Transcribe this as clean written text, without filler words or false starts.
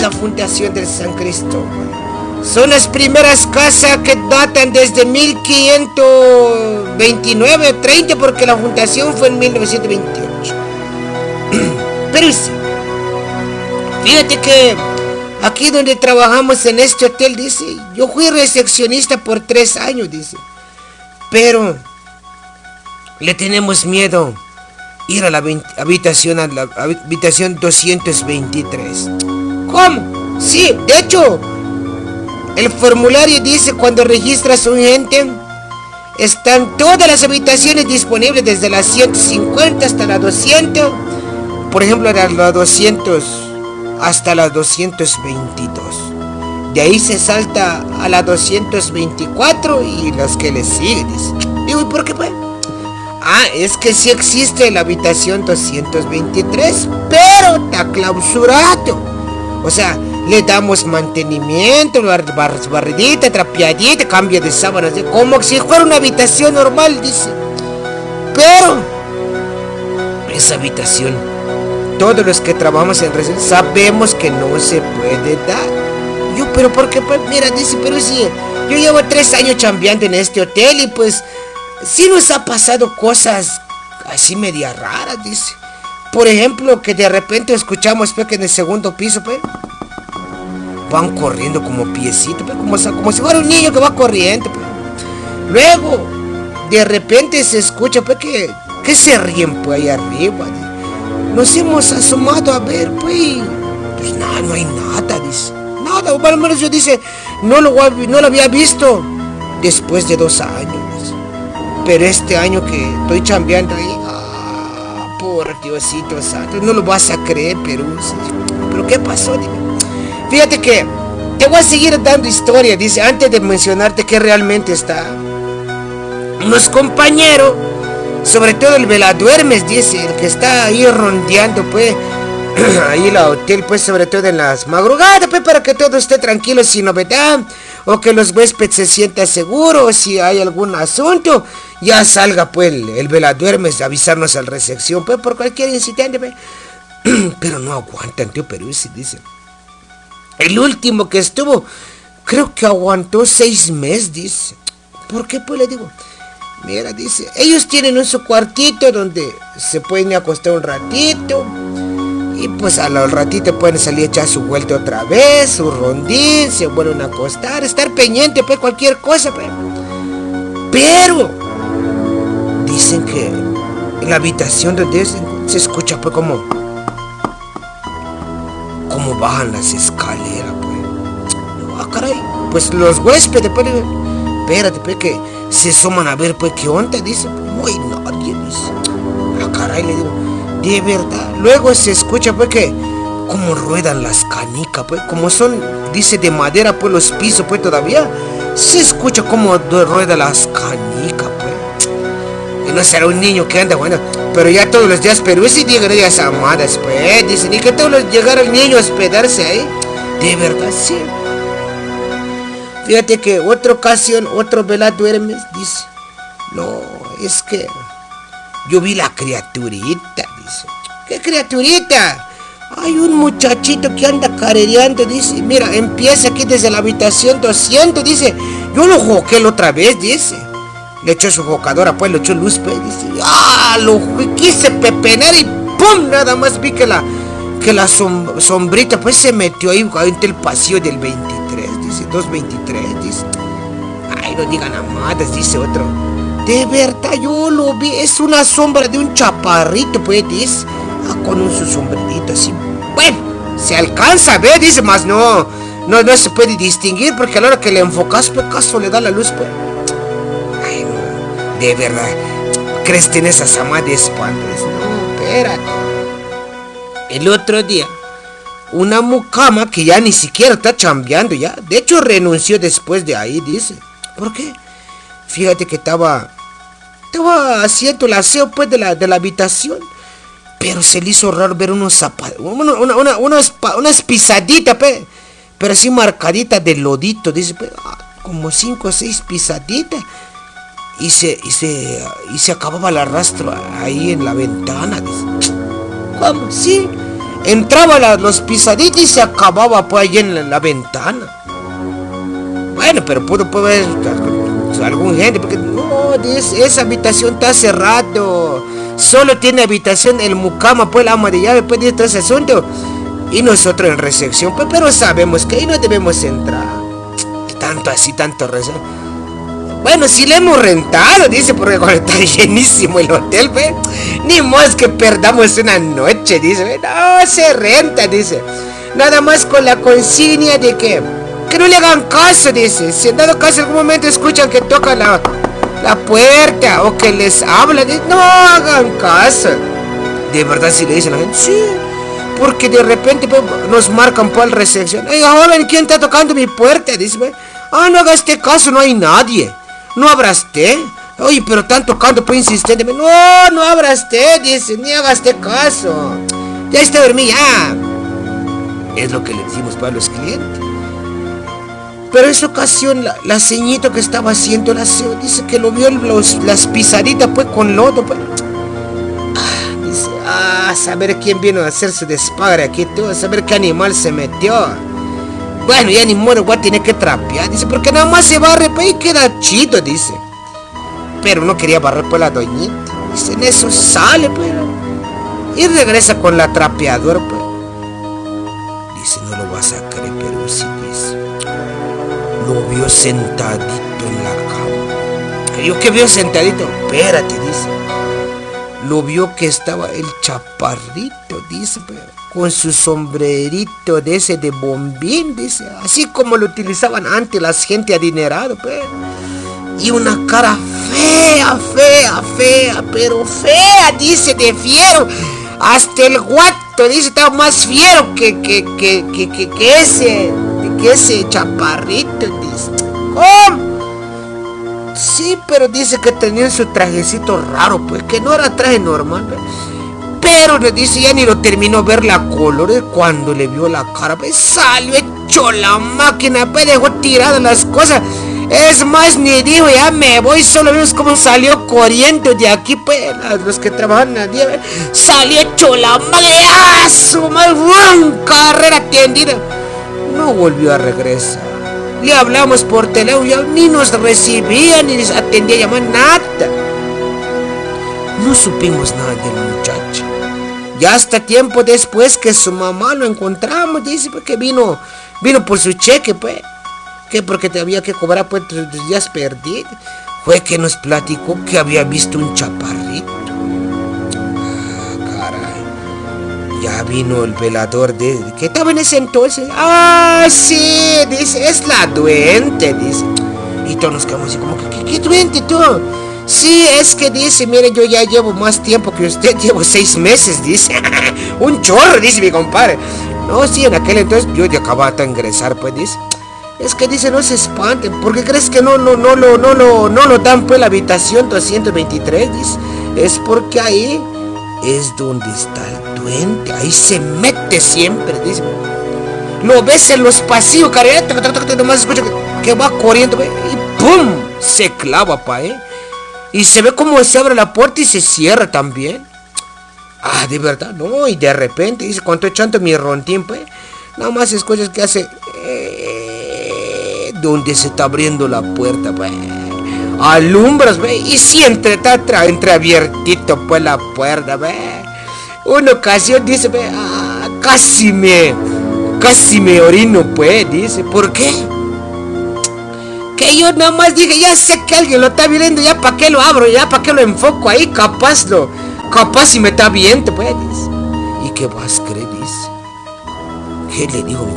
la fundación del San Cristóbal. Son las primeras casas que datan desde 1529-30, porque la fundación fue en 1928. Pero sí, fíjate que aquí donde trabajamos en este hotel, dice, yo fui recepcionista por 3 años, dice, pero le tenemos miedo ir a la habitación 223. ¿Cómo? Sí, de hecho, el formulario dice, cuando registras un gente, están todas las habitaciones disponibles desde las 150 hasta las 200. Por ejemplo, de las 200 hasta las 222. De ahí se salta a las 224 y las que le siguen, dice. Digo, ¿y por qué pues? Es que sí existe la habitación 223, pero está clausurado. O sea, le damos mantenimiento, barridita, trapeadita, cambio de sábanas, como si fuera una habitación normal, dice. Pero esa habitación, todos los que trabajamos en residencia sabemos que no se puede dar. Yo, pero ¿por qué? Pues mira, dice, pero sí, yo llevo 3 años chambeando en este hotel y pues sí nos ha pasado cosas así media raras, dice. Por ejemplo, que de repente escuchamos pues, que en el segundo piso pues, van corriendo como piecitos, pues, como si fuera un niño que va corriendo. Pues. Luego, de repente se escucha pues, que se ríen pues, ahí arriba. Dice. Nos hemos asomado a ver, pues nada, no hay nada, dice. Nada, o al menos yo dice, no lo había visto después de 2 años. Dice. Pero este año que estoy chambeando ahí, por Diosito santo, no lo vas a creer, pero ¿qué pasó? Dime. Fíjate que te voy a seguir dando historia, dice, antes de mencionarte que realmente está. Unos compañeros, sobre todo el veladuermes, dice, el que está ahí rondeando, pues, ahí en el hotel, pues, sobre todo en las madrugadas, pues, para que todo esté tranquilo, sin novedad, o que los huéspedes se sientan seguros, si hay algún asunto, ya salga, pues, el veladuermes, avisarnos a la recepción, pues, por cualquier incidente, pues. Pero no aguantan, tío, pero sí, dice. El último que estuvo, creo que aguantó 6 meses, dice. ¿Por qué? Pues le digo, mira, dice, ellos tienen su cuartito donde se pueden acostar un ratito. Y pues al ratito pueden salir a echar su vuelta otra vez, su rondín, se vuelven a acostar, estar pendiente, pues cualquier cosa, pues. Pero dicen que en la habitación donde se escucha pues como bajan las escaleras, pues. No, caray, pues los huéspedes, pues, espérate, pues, que se asoman a ver, pues, qué onda, dice, no hay nadie, dice. Caray, le digo, de verdad. Luego se escucha, pues, que como ruedan las canicas, pues, como son, dice, de madera, pues, los pisos, pues, todavía se escucha como ruedan las canicas, pues. Y no será un niño que anda, bueno, pero ya todos los días, pero ese día días amadas, pues, dicen, y que todos los llegara el niño a hospedarse ahí, de verdad, sí. Fíjate que otra ocasión, otro veladuermes, dice, no, es que yo vi la criaturita, dice. ¿Qué criaturita? Hay un muchachito que anda carereando, dice, mira, empieza aquí desde la habitación 200, dice, yo lo joqué la otra vez, dice. Le echó su jocadora, pues, le echó luz, pues, dice, lo quise pepenar y ¡pum! Nada más vi que la sombrita, pues, se metió ahí entre el pasillo del 23, dice, 223, dice. Ay, no digan amadas, dice otro. De verdad, yo lo vi, es una sombra de un chaparrito, pues, dice, con su sombrerito así. Bueno, se alcanza a ver, dice, más no se puede distinguir, porque a la hora que le enfocas, pues, caso le da la luz, pues. Ay, no, de verdad, ¿crees en esas amas de espantos? No, espérate. El otro día, una mucama que ya ni siquiera está chambeando ya, de hecho renunció después de ahí, dice. ¿Por qué? Fíjate que estaba haciendo el aseo, pues, de la habitación, pero se le hizo raro ver unos zapatos, unas pisaditas, pues, pero así marcaditas de lodito, dice, pues, como 5 o 6 pisaditas, y se acababa el arrastro ahí en la ventana, dice. ¿Cómo? Sí, entraba los pisaditos y se acababa pues allí en la ventana. Bueno, pero pudo ver algún gente, porque no, dice, esa habitación está cerrado, solo tiene habitación el mucama, pues la ama de llave, pues de todo ese asunto, y nosotros en recepción, pues, pero sabemos que ahí no debemos entrar. Tanto así, tanto recepción. Bueno, si le hemos rentado, dice, porque cuando está llenísimo el hotel, pues, ni más que perdamos una noche, dice, no se renta, dice, nada más con la consigna de que no le hagan caso, dice, si en dado caso en algún momento escuchan que tocan la puerta o que les hablan, no hagan caso. De verdad, si le dicen a la gente, sí, porque de repente pues, nos marcan por la recepción, joven, ¿quién está tocando mi puerta? Dice, no haga este caso, no hay nadie. ¿No abra usted? Oye, pero están tocando pues insistente. No abra usted, dice, ni haga este caso. Ya está dormida. Es lo que le decimos para los clientes. Pero en esa ocasión la ceñito que estaba haciendo el aseo, dice que lo vio las pisaditas pues con lodo pues. Dice, saber quién vino a hacer su despadre aquí, tú, a saber qué animal se metió. Bueno, ya ni modo, voy a tener que trapear, dice, porque nada más se barre pues y queda chido, dice. Pero no quería barrer pues la doñita. Dice, en eso sale pues y regresa con la trapeadora pues. Dice, no lo vas a creer, pero sí, dice, lo vio sentadito en la cama. ¿Yo qué veo sentadito? Espérate, dice. Lo vio que estaba el chaparrito, dice, con su sombrerito de ese de bombín, dice, así como lo utilizaban antes las gente adinerada, pues. Y una cara fea, pero fea, dice, de fiero. Hasta el guato, dice, estaba más fiero que ese chaparrito, dice. ¿Cómo? Sí, pero dice que tenía su trajecito raro, pues, que no era traje normal, pues. Pero le dice, ya ni lo terminó ver la color, cuando le vio la cara, pues, salió hecho la máquina, pues, dejó tiradas las cosas. Es más, ni dijo, ya me voy, solo vimos cómo salió corriendo de aquí, pues, los que trabajan al día, salió hecho la máquina, su madre, carrera tendida. No volvió a regresar. Le hablamos por teléfono, ni nos recibía, ni nos atendía a llamar, nada. No supimos nada del muchacho. Ya hasta tiempo después que su mamá lo encontramos, dice, porque vino por su cheque, pues. Que porque te había que cobrar pues tus días perdidos. Fue que nos platicó que había visto un chaparrito. Caray. Ya vino el velador que estaba en ese entonces. Sí, dice, es la duende, dice. Y todos nos quedamos así como que, ¿qué duende tú? Sí, es que dice, mire, yo ya llevo más tiempo que usted, llevo 6 meses, dice. Un chorro, dice mi compadre. No, sí, en aquel entonces yo ya acababa de ingresar, pues, dice. Es que dice, no se espanten, porque crees que no lo dan pues la habitación 223, dice. Es porque ahí es donde está el duende, ahí se mete siempre, dice. Lo ves en los pasillos, cariño, nomás escucha que va corriendo, y ¡pum! Se clava, y se ve como se abre la puerta y se cierra también. De verdad, no, y de repente, dice, cuando estoy echando mi rontín, pues, nada más escuchas que hace... donde se está abriendo la puerta, pues. Alumbras, ve, y si entreabiertito, pues, la puerta, ve. Una ocasión, dice, ve, casi me orino, pues, dice. ¿Por qué? Que yo nada más dije, ya sé que alguien lo está viendo, ya para qué lo abro, ya para qué lo enfoco ahí, capaz si me está viendo, pues, dice. ¿Y qué vas a creer, dice? ¿Qué le digo?